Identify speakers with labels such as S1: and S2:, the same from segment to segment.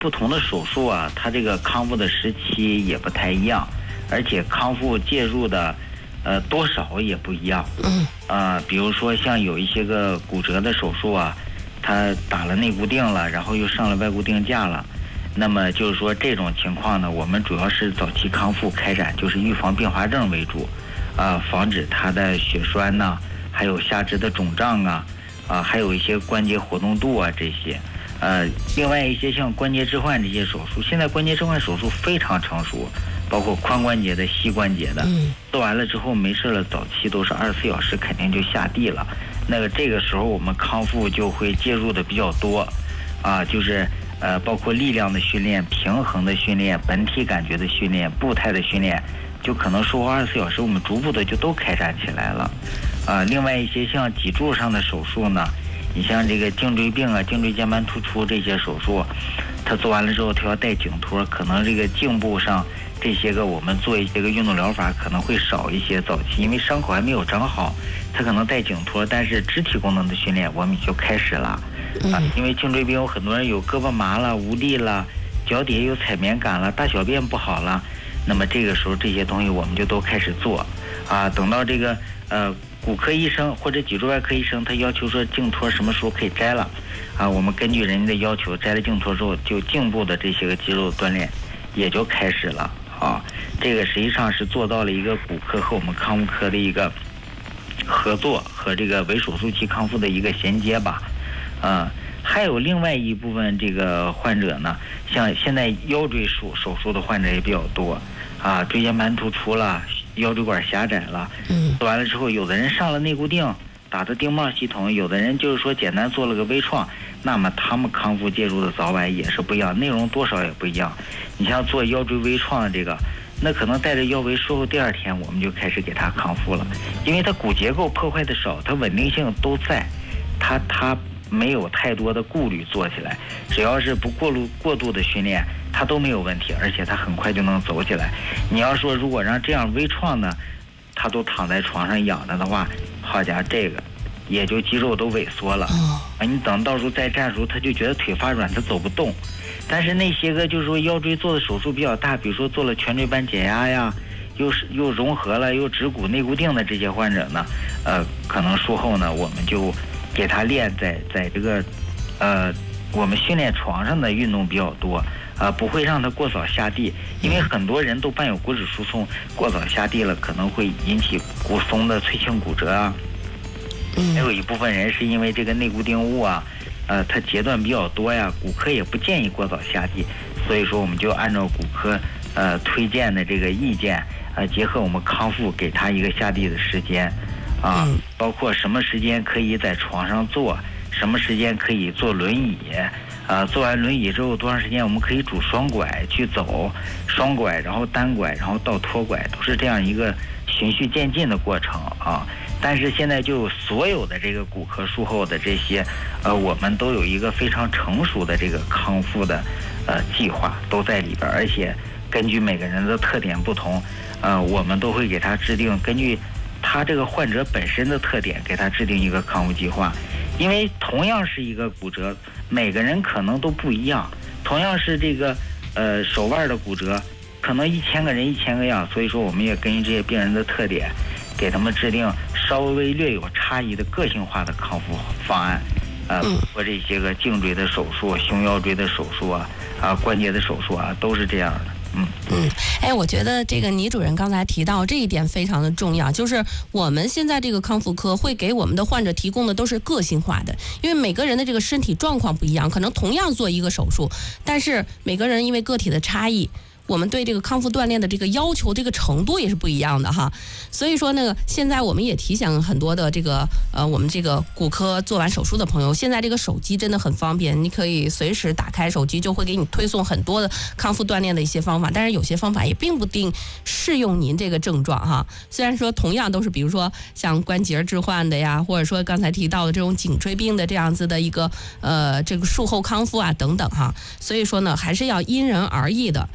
S1: 不同的手术啊，它这个康复的时期也不太一样，而且康复介入的多少也不一样。比如说像有一些个骨折的手术啊，它打了内固定了，然后又上了外固定架了。那么就是说这种情况呢，我们主要是早期康复开展，就是预防并发症为主，防止它的血栓呐，还有下肢的肿胀啊，还有一些关节活动度啊这些。另外一些像关节置换这些手术，现在关节置换手术非常成熟，包括髋关节的、膝关节的，做完了之后没事了，早期都是24小时肯定就下地了。那个这个时候我们康复就会介入的比较多，就是包括力量的训练、平衡的训练、本体感觉的训练、步态的训练，就可能术后24小时我们逐步的就都开展起来了。另外一些像脊柱上的手术呢，你像这个颈椎病啊、颈椎间盘突出这些手术，它做完了之后它要带颈托，可能这个颈部上这些个我们做一些个运动疗法可能会少一些，早期因为伤口还没有长好，它可能带颈托，但是肢体功能的训练我们就开始了。因为颈椎病有很多人有胳膊麻了、无力了，脚底下有踩棉感了，大小便不好了，那么这个时候这些东西我们就都开始做。等到这个骨科医生或者脊柱外科医生他要求说颈托什么时候可以摘了，我们根据人家的要求摘了颈托之后，就颈部的这些个肌肉锻炼也就开始了。这个实际上是做到了一个骨科和我们康复科的一个合作和这个微手术期康复的一个衔接吧。还有另外一部分这个患者呢，像现在腰椎手术的患者也比较多，椎间盘突出了，腰椎管狭窄了，做完了之后，有的人上了内固定，打的钉帽系统，有的人就是说简单做了个微创，那么他们康复介入的早晚也是不一样，内容多少也不一样。你像做腰椎微创的这个，那可能带着腰围术后第2天我们就开始给他康复了，因为他骨结构破坏的少，他稳定性都在，他没有太多的顾虑，做起来只要是不过度的训练，他都没有问题，而且他很快就能走起来。你要说如果让这样微创呢，他都躺在床上养着的话，好家伙，这个也就肌肉都萎缩了。你等到时候再站的时候，他就觉得腿发软，他走不动。但是那些个就是说腰椎做的手术比较大，比如说做了全椎板减压呀，又融合了又指骨内固定的这些患者呢，可能术后呢我们就给他练在这个我们训练床上的运动比较多，不会让他过早下地，因为很多人都伴有骨质疏松，过早下地了可能会引起骨松的脆性骨折啊。还有一部分人是因为这个内固定物啊，它节段比较多呀，骨科也不建议过早下地，所以说我们就按照骨科推荐的这个意见，结合我们康复给他一个下地的时间。包括什么时间可以在床上坐，什么时间可以坐轮椅，坐完轮椅之后多长时间我们可以拄双拐去走，双拐然后单拐然后到脱拐，都是这样一个循序渐进的过程啊。但是现在就所有的这个骨科术后的这些我们都有一个非常成熟的这个康复的计划都在里边，而且根据每个人的特点不同，我们都会给他制定根据他这个患者本身的特点给他制定一个康复计划。因为同样是一个骨折，每个人可能都不一样，同样是这个手腕的骨折，可能1000个人1000个样，所以说我们也根据这些病人的特点给他们制定稍微略有差异的个性化的康复方案。或这些个颈椎的手术、胸腰椎的手术关节的手术都是这样的。
S2: 我觉得这个倪主任刚才提到这一点非常的重要，就是我们现在这个康复科会给我们的患者提供的都是个性化的，因为每个人的这个身体状况不一样，可能同样做一个手术，但是每个人因为个体的差异，我们对这个康复锻炼的这个要求这个程度也是不一样的哈。所以说呢，现在我们也提醒很多的这个我们这个骨科做完手术的朋友，现在这个手机真的很方便，你可以随时打开手机就会给你推送很多的康复锻炼的一些方法，但是有些方法也并不定适用您这个症状哈。虽然说同样都是比如说像关节置换的呀，或者说刚才提到的这种颈椎病的这样子的一个这个术后康复等等哈，所以说呢还是要因人而异的。我们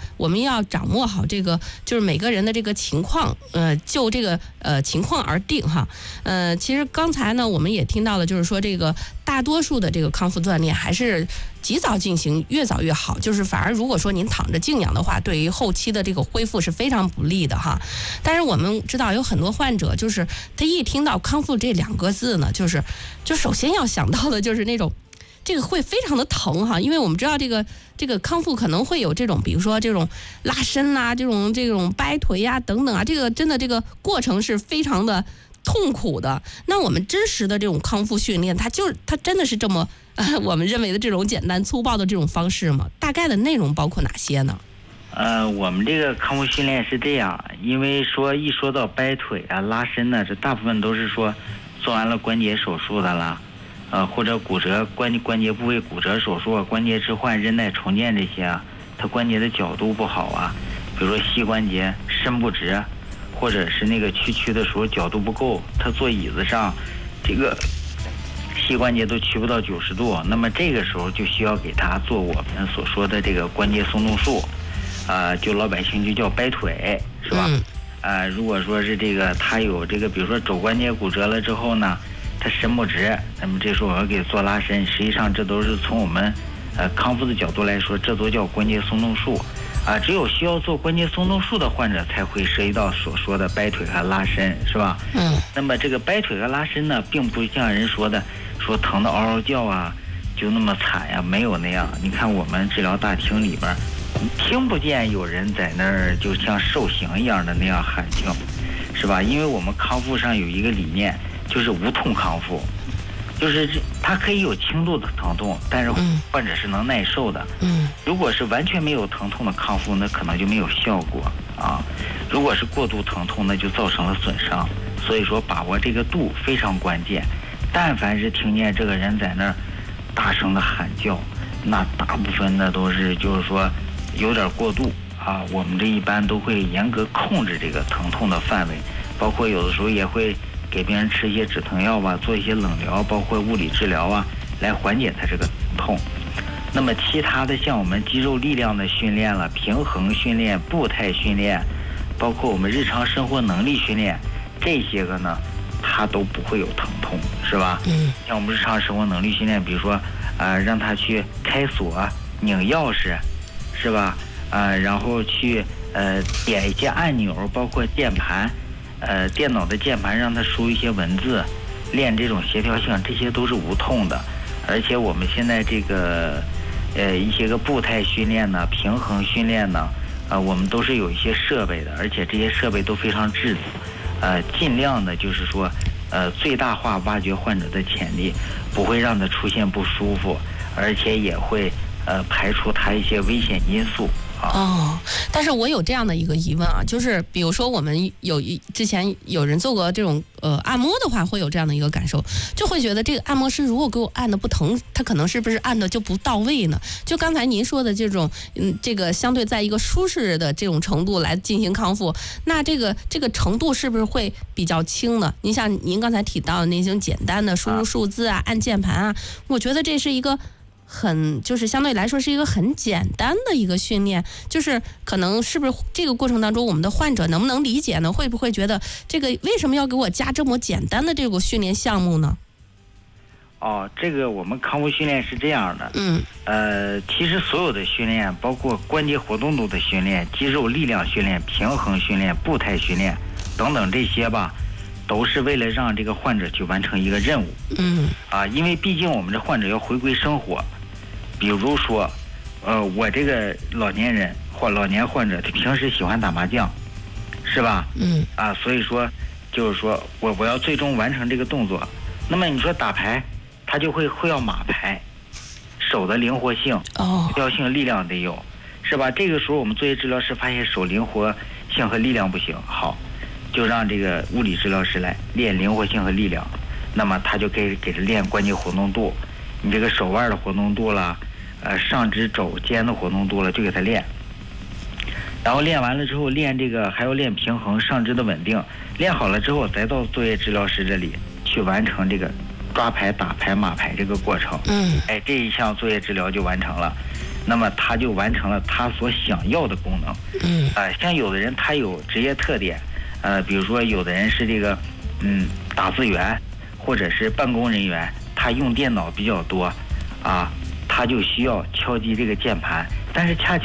S2: 要掌握好这个，就是每个人的这个情况，就这个情况而定哈。其实刚才呢，我们也听到了，就是说这个大多数的这个康复锻炼还是及早进行，越早越好。就是反而如果说您躺着静养的话，对于后期的这个恢复是非常不利的哈。但是我们知道有很多患者，就是他一听到康复这2个字呢，就首先要想到的就是那种。这个会非常的疼哈，因为我们知道这个康复可能会有这种，比如说这种拉伸呐、这种掰腿呀、等等啊，这个真的这个过程是非常的痛苦的。那我们真实的这种康复训练，它真的是这么我们认为的这种简单粗暴的这种方式吗？大概的内容包括哪些呢？
S1: 我们这个康复训练是这样，因为一说到掰腿啊、拉伸呢，这大部分都是说做完了关节手术的啦。或者骨折关节部位骨折手术啊，关节置换、韧带重建这些啊，它关节的角度不好啊，比如说膝关节伸不直，或者是那个屈的时候角度不够，他坐椅子上，这个膝关节都屈不到90度，那么这个时候就需要给他做我们所说的这个关节松动术，就老百姓就叫掰腿，是吧？如果说是这个他有这个，比如说肘关节骨折了之后呢。他伸不直，那么这时候我要给做拉伸，实际上这都是从我们康复的角度来说，这都叫关节松动术只有需要做关节松动术的患者才会涉及到所说的掰腿和拉伸，是吧？那么这个掰腿和拉伸呢，并不像人说的说疼得嗷嗷叫啊，就那么惨呀，没有那样。你看我们治疗大厅里边，你听不见有人在那儿就像受刑一样的那样喊叫，是吧？因为我们康复上有一个理念。就是无痛康复，就是它可以有轻度的疼痛，但是患者是能耐受的。如果是完全没有疼痛的康复，那可能就没有效果啊。如果是过度疼痛，那就造成了损伤。所以说，把握这个度非常关键。但凡是听见这个人在那儿大声的喊叫，那大部分的都是就是说有点过度啊。我们这一般都会严格控制这个疼痛的范围，包括有的时候也会。给病人吃一些止疼药吧，做一些冷疗，包括物理治疗啊，来缓解他这个痛。那么其他的像我们肌肉力量的训练了、平衡训练、步态训练，包括我们日常生活能力训练，这些个呢，他都不会有疼痛，是吧？像我们日常生活能力训练，比如说让他去开锁、拧钥匙，是吧？然后去点一些按钮，包括键盘。电脑的键盘让他输一些文字，练这种协调性，这些都是无痛的。而且我们现在这个一些个步态训练呢、平衡训练呢，我们都是有一些设备的，而且这些设备都非常质子，尽量的就是说最大化挖掘患者的潜力，不会让他出现不舒服，而且也会排除他一些危险因素。
S2: 但是我有这样的一个疑问啊，就是比如说我们之前有人做过这种按摩的话，会有这样的一个感受，就会觉得这个按摩师如果给我按的不疼，他可能是不是按的就不到位呢？就刚才您说的这种这个相对在一个舒适的这种程度来进行康复，那这个程度是不是会比较轻呢？您像您刚才提到的那种简单的输入数字啊、按键盘啊，我觉得这是一个就是相对来说是一个很简单的一个训练，就是可能是不是这个过程当中我们的患者能不能理解呢？会不会觉得这个为什么要给我加这么简单的这个训练项目呢？
S1: 这个我们康复训练是这样的，其实所有的训练，包括关节活动度的训练、肌肉力量训练、平衡训练、步态训练等等这些吧，都是为了让这个患者去完成一个任务。因为毕竟我们这患者要回归生活。比如说，我这个老年人或老年患者，他平时喜欢打麻将，是吧？所以说，就是说我要最终完成这个动作。那么你说打牌，他就会要马牌，手的灵活性、协调性、力量得有，是吧？这个时候我们作为治疗师发现手灵活性和力量不行，好，就让这个物理治疗师来练灵活性和力量。那么他就给他练关节活动度。你这个手腕的活动度了，上肢肘肩的活动度了，就给他练。然后练完了之后，练这个还要练平衡、上肢的稳定。练好了之后，再到作业治疗师这里去完成这个抓牌、打牌、码牌这个过程。这一项作业治疗就完成了。 那么他就完成了他所想要的功能。像有的人他有职业特点，比如说有的人是这个打字员或者是办公人员，他用电脑比较多，他就需要敲击这个键盘。但是恰